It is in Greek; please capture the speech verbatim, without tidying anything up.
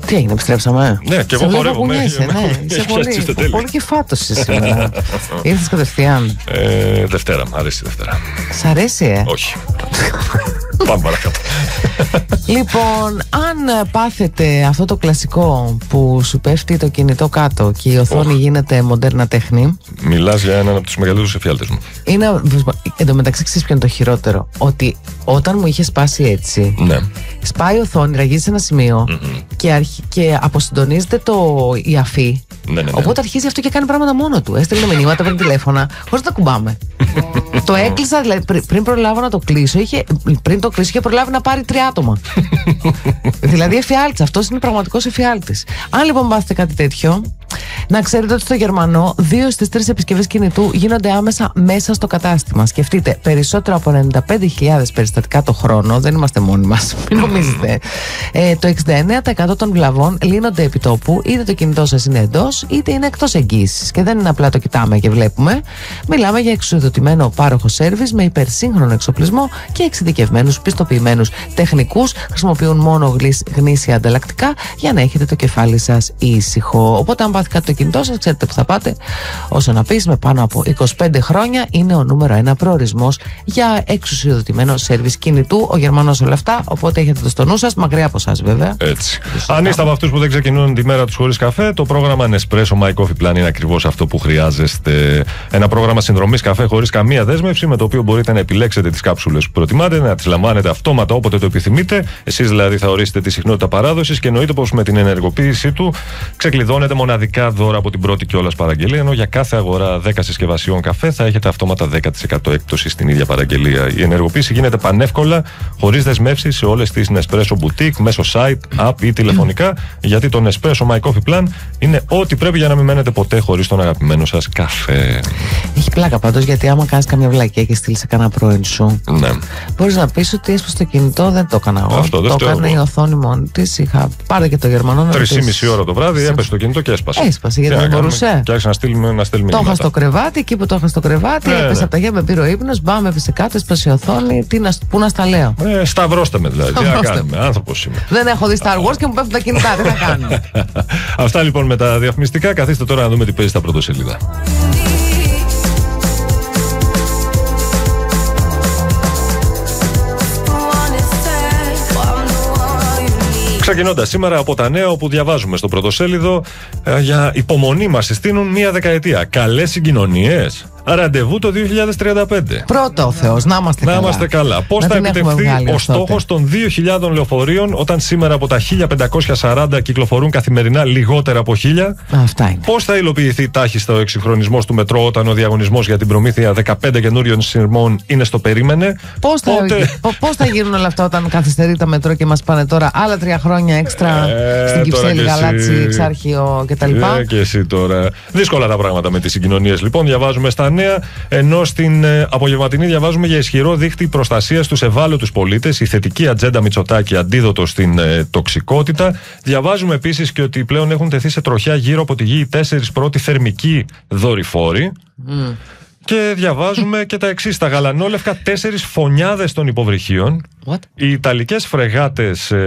Τι έγινε, επιστρέψαμε? Ναι, και εγώ χορεύω. Ναι, είσαι πολύ, πολύ κεφάτος σήμερα. Ήρθες κατευθείαν. Ε, Δευτέρα, μου αρέσει η Δευτέρα. Σ' αρέσει, ε? Όχι. Πάμε παρακάτω. Λοιπόν, αν πάθετε αυτό το κλασικό που σου πέφτει το κινητό κάτω και η οθόνη oh. γίνεται μοντέρνα τέχνη. Μιλάς για έναν από τους μεγαλύτερους εφιάλτες μου. Είναι, εν τω μεταξύ, ξέρεις ποιο είναι το χειρότερο? Ότι όταν μου είχε σπάσει έτσι, ναι. σπάει η οθόνη, ραγίζει σε ένα σημείο mm-hmm. και, αρχι... και αποσυντονίζεται το... η αφή. Ναι, ναι, ναι. Οπότε αρχίζει αυτό και κάνει πράγματα μόνο του. Έστειλε μηνύματα, παίρνει τηλέφωνα, χωρίς να τα κουμπάμε. Το έκλεισα, δηλαδή πρι, πριν προλάβω να το κλείσω, είχε, πριν το κλείσω είχε προλάβει να πάρει τρία άτομα. Δηλαδή εφιάλτης, αυτός είναι πραγματικός εφιάλτης. Αν λοιπόν πάθετε κάτι τέτοιο, να ξέρετε ότι στο Γερμανό δύο στις τρεις επισκευές κινητού γίνονται άμεσα μέσα στο κατάστημα. Σκεφτείτε, περισσότερο από ενενήντα πέντε χιλιάδες περιστατικά το χρόνο, δεν είμαστε μόνοι μας, μην νομίζετε. Ε, το εξήντα εννέα τοις εκατό των βλαβών λύνονται επί τόπου, είτε το κινητό σας είναι εντός, είτε είναι εκτός εγγύησης. Και δεν είναι απλά το κοιτάμε και βλέπουμε. Μιλάμε για εξουδοτημένο πάροχο σέρβις με υπερσύγχρονο εξοπλισμό και εξειδικευμένους πιστοποιημένους τεχνικούς. Χρησιμοποιούν μόνο γνήσια ανταλλακτικά για να έχετε το κεφάλι σας ήσυχο. Οπότε, αν πάθει κάτι το κινητό σας, ξέρετε που θα πάτε. Όσο να πεις, με πάνω από είκοσι πέντε χρόνια είναι ο νούμερο ένα προορισμός για εξουσιοδοτημένο σέρβις κινητού. Ο Γερμανός όλα αυτά, οπότε έχετε το στο νου σας, μακριά από εσάς βέβαια. Έτσι. Αν είστε από αυτούς που δεν ξεκινούν τη μέρα τους χωρίς καφέ, το πρόγραμμα Nespresso My Coffee Plan είναι ακριβώς αυτό που χρειάζεστε. Ένα πρόγραμμα συνδρομής καφέ χωρίς καμία δέσμευση, με το οποίο μπορείτε να επιλέξετε τις κάψουλες που προτιμάτε, να τις λαμβάνετε αυτόματα όποτε το επιθυμείτε. Εσείς δηλαδή θα ορίσετε τη συχνότητα παράδοσης και εννοείται πως με την ενεργοποίησή του ξεκλειδώνετε μοναδικά δώρα από την πρώτη κιόλας παραγγελία, ενώ για κάθε αγορά δέκα συσκευασιών καφέ θα έχετε αυτόματα δέκα τοις εκατό έκπτωση στην ίδια παραγγελία. Η ενεργοποίηση γίνεται πανεύκολα, χωρίς δεσμεύσεις, σε όλες τις Nespresso Boutique, μέσω site, app ή τηλεφωνικά, γιατί το Nespresso My Coffee Plan είναι ό,τι πρέπει για να μην μένετε ποτέ χωρίς τον αγαπημένο σας καφέ. Έχει πλάκα πάντως, γιατί άμα κάνεις καμιά βλακία και στείλεις σε κανένα πρώην σου, ναι. μπορείς να πεις ότι έσπασε το κινητό, δεν το έκανα εγώ. Αυτό, το έκανε η οθόνη μόνη της. Είχα πάρει και το Γερμανό. Τρεις ή μισή ώρα το βράδυ έπεσε το κινητό και έσπασε. Έσπασε, γιατί δεν μπορούσε. Και άρχισε να στείλει μηνύματα. Το είχα στο κρεβάτι, εκεί που το είχα στο κρεβάτι, ναι, έπεσε ναι. από τα γέμια, με πήρε ο ύπνος, μπαμ, έπεσε κάτω, έσπασε η οθόνη. Τι να, πού να στα λέω. Ε, σταυρώστε με δηλαδή. Τι να κάνουμε, άνθρωπος είμαι. Δεν έχω δει Star Wars και μου πέφτουν τα κινητά, τι να κάνουμε. Αυτά λοιπόν με τα διαφημιστικά. Καθίστε τώρα να δούμε τι παίζει στα πρωτοσέλιδα. Ξεκινώντας σήμερα από τα νέα, όπου διαβάζουμε στο πρωτοσέλιδο ε, για υπομονή μας συστήνουν μία δεκαετία. Καλές συγκοινωνίες. Ραντεβού το δύο χιλιάδες τριάντα πέντε. Πρώτα ο Θεός, να είμαστε να καλά. Είμαστε καλά. Πώς θα επιτευχθεί ο στόχος των δύο χιλιάδων λεωφορείων, όταν σήμερα από τα χίλια πεντακόσια σαράντα κυκλοφορούν καθημερινά λιγότερα από χίλια. Αυτά είναι. Πώς θα υλοποιηθεί τάχιστα ο εξυγχρονισμός του μετρό, όταν ο διαγωνισμός για την προμήθεια δεκαπέντε καινούριων σειρμών είναι στο περίμενε. Πώς θα, Πότε... πώς θα γίνουν όλα αυτά όταν καθυστερεί τα μετρό και μας πάνε τώρα άλλα τρία χρόνια έξτρα ε, στην Κυψέλη, Γαλάτσι, Εξάρχειο κτλ. Ε, και εσύ τώρα. Δύσκολα τα πράγματα με τις συγκοινωνίες λοιπόν. Διαβάζουμε στα νέα, ενώ στην ε, απογευματινή διαβάζουμε για ισχυρό δίχτυ προστασίας στους ευάλωτους πολίτες, η θετική ατζέντα Μητσοτάκη αντίδοτο στην ε, τοξικότητα. Διαβάζουμε επίσης και ότι πλέον έχουν τεθεί σε τροχιά γύρω από τη γη οι τέσσερις πρώτοι θερμικοί δορυφόροι. Mm. Και διαβάζουμε και τα εξής. Στα γαλανόλευκα τέσσερις φωνιάδες των υποβρυχίων. What? Οι ιταλικές φρεγάτες